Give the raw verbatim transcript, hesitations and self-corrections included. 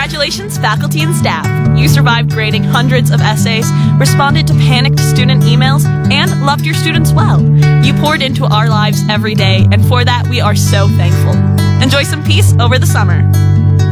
Congratulations, faculty and staff. You survived grading hundreds of essays, responded to panicked student emails, and loved your students well. You poured into our lives every day, and for that, we are so thankful. Enjoy some peace over the summer.